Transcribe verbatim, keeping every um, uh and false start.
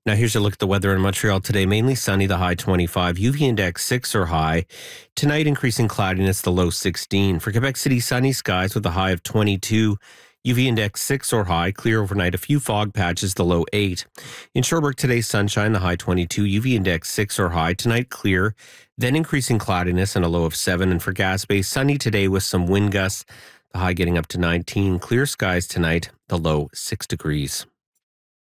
Now here's a look at the weather in Montreal today. Mainly sunny, the high twenty-five. U V index six or high. Tonight, increasing cloudiness, the low sixteen. For Quebec City, sunny skies with a high of twenty-two. U V index six or high. Clear overnight. A few fog patches, the low eight. In Sherbrooke today, sunshine, the high twenty-two. U V index six or high. Tonight, clear. Then increasing cloudiness and a low of seven. And for Gaspé, sunny today with some wind gusts. The high getting up to nineteen. Clear skies tonight, the low six degrees.